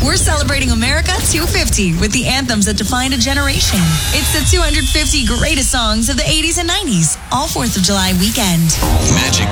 We're celebrating America 250 with the anthems that defined a generation. It's the 250 greatest songs of the 80s and 90s, all 4th of July weekend. Magic